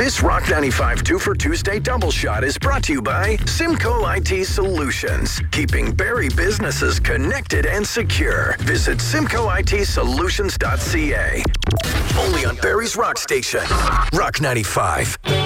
This Rock 95 2 for Tuesday double shot is brought to you by Simcoe IT Solutions, keeping Barrie businesses connected and secure. Visit simcoeitsolutions.ca. Only on Barrie's Rock Station, Rock 95.